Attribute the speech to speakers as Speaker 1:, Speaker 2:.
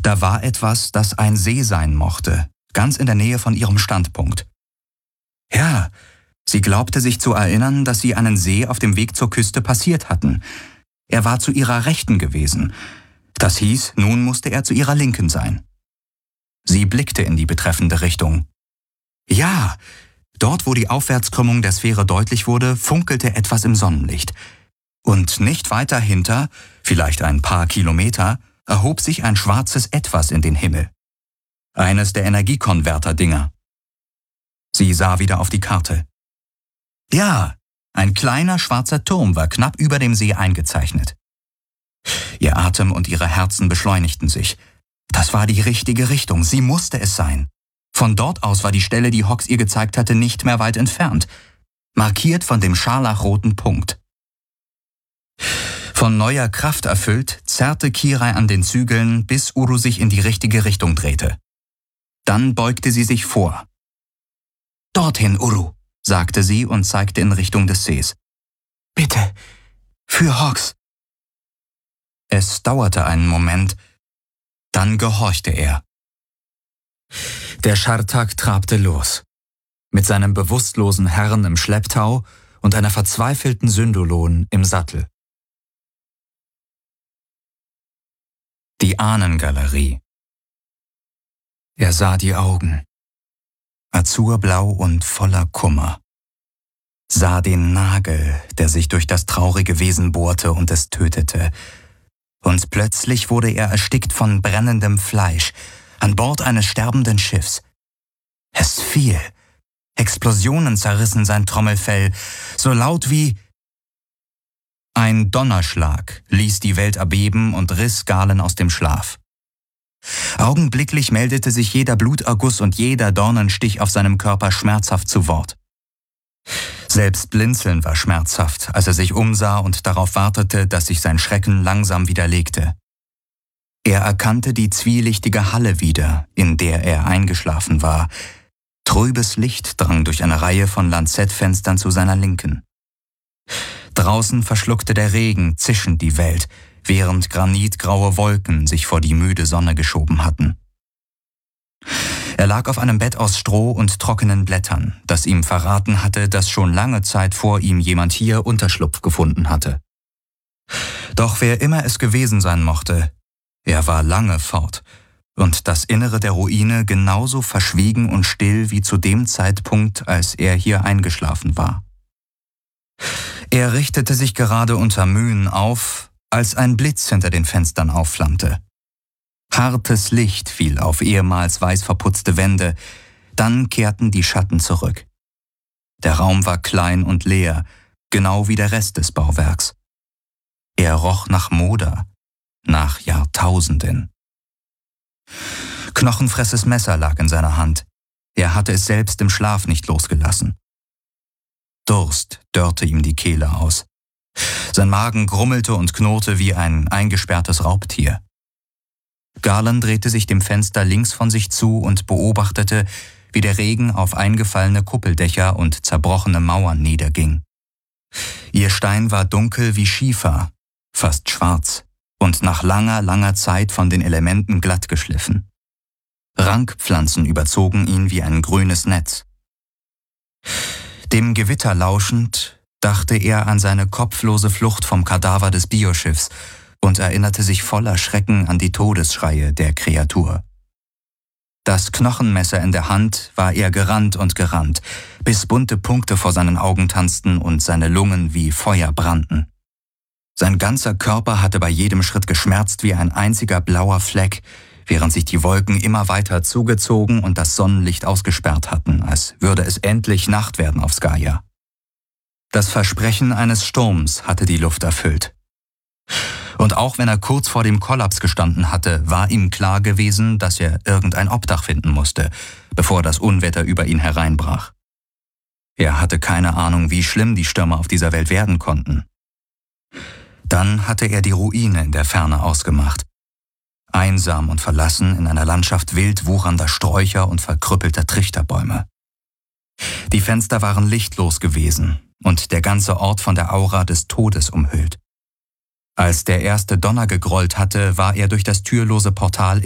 Speaker 1: Da war etwas, das ein See sein mochte, ganz in der Nähe von ihrem Standpunkt. Ja, sie glaubte sich zu erinnern, dass sie einen See auf dem Weg zur Küste passiert hatten. Er war zu ihrer Rechten gewesen. Das hieß, nun musste er zu ihrer Linken sein. Sie blickte in die betreffende Richtung. Ja, dort, wo die Aufwärtskrümmung der Sphäre deutlich wurde, funkelte etwas im Sonnenlicht. Und nicht weiter hinter, vielleicht ein paar Kilometer, erhob sich ein schwarzes Etwas in den Himmel. Eines der Energiekonverter-Dinger. Sie sah wieder auf die Karte. Ja, ein kleiner schwarzer Turm war knapp über dem See eingezeichnet. Ihr Atem und ihre Herzen beschleunigten sich. Das war die richtige Richtung, sie musste es sein. Von dort aus war die Stelle, die Hawks ihr gezeigt hatte, nicht mehr weit entfernt, markiert von dem scharlachroten Punkt. Von neuer Kraft erfüllt, zerrte Kirai an den Zügeln, bis Uru sich in die richtige Richtung drehte. Dann beugte sie sich vor. »Dorthin, Uru«, sagte sie und zeigte in Richtung des Sees. »Bitte, für Hawks.« Es dauerte einen Moment, dann gehorchte er. Der Schartak trabte los, mit seinem bewusstlosen Herrn im Schlepptau und einer verzweifelten Syndolon im Sattel. Die Ahnengalerie. Er sah die Augen, azurblau und voller Kummer, sah den Nagel, der sich durch das traurige Wesen bohrte und es tötete, und plötzlich wurde er erstickt von brennendem Fleisch, an Bord eines sterbenden Schiffs. Es fiel. Explosionen zerrissen sein Trommelfell, so laut wie... Ein Donnerschlag ließ die Welt erbeben und riss Galen aus dem Schlaf. Augenblicklich meldete sich jeder Bluterguss und jeder Dornenstich auf seinem Körper schmerzhaft zu Wort. Selbst Blinzeln war schmerzhaft, als er sich umsah und darauf wartete, dass sich sein Schrecken langsam widerlegte. Er erkannte die zwielichtige Halle wieder, in der er eingeschlafen war. Trübes Licht drang durch eine Reihe von Lanzettfenstern zu seiner Linken. Draußen verschluckte der Regen zischend die Welt, während granitgraue Wolken sich vor die müde Sonne geschoben hatten. Er lag auf einem Bett aus Stroh und trockenen Blättern, das ihm verraten hatte, dass schon lange Zeit vor ihm jemand hier Unterschlupf gefunden hatte. Doch wer immer es gewesen sein mochte, er war lange fort, und das Innere der Ruine genauso verschwiegen und still wie zu dem Zeitpunkt, als er hier eingeschlafen war. Er richtete sich gerade unter Mühen auf, als ein Blitz hinter den Fenstern aufflammte. Hartes Licht fiel auf ehemals weiß verputzte Wände, dann kehrten die Schatten zurück. Der Raum war klein und leer, genau wie der Rest des Bauwerks. Er roch nach Moder, nach Jahrtausenden. Knochenfresses Messer lag in seiner Hand. Er hatte es selbst im Schlaf nicht losgelassen. Durst dörrte ihm die Kehle aus. Sein Magen grummelte und knurrte wie ein eingesperrtes Raubtier. Galen drehte sich dem Fenster links von sich zu und beobachtete, wie der Regen auf eingefallene Kuppeldächer und zerbrochene Mauern niederging. Ihr Stein war dunkel wie Schiefer, fast schwarz und nach langer, langer Zeit von den Elementen glatt geschliffen. Rankpflanzen überzogen ihn wie ein grünes Netz. Dem Gewitter lauschend, dachte er an seine kopflose Flucht vom Kadaver des Bioschiffs und erinnerte sich voller Schrecken an die Todesschreie der Kreatur. Das Knochenmesser in der Hand war er gerannt und gerannt, bis bunte Punkte vor seinen Augen tanzten und seine Lungen wie Feuer brannten. Sein ganzer Körper hatte bei jedem Schritt geschmerzt wie ein einziger blauer Fleck, während sich die Wolken immer weiter zugezogen und das Sonnenlicht ausgesperrt hatten, als würde es endlich Nacht werden auf Skaya. Das Versprechen eines Sturms hatte die Luft erfüllt. Und auch wenn er kurz vor dem Kollaps gestanden hatte, war ihm klar gewesen, dass er irgendein Obdach finden musste, bevor das Unwetter über ihn hereinbrach. Er hatte keine Ahnung, wie schlimm die Stürme auf dieser Welt werden konnten. Dann hatte er die Ruine in der Ferne ausgemacht. Einsam und verlassen in einer Landschaft wild wuchernder Sträucher und verkrüppelter Trichterbäume. Die Fenster waren lichtlos gewesen und der ganze Ort von der Aura des Todes umhüllt. Als der erste Donner gegrollt hatte, war er durch das türlose Portal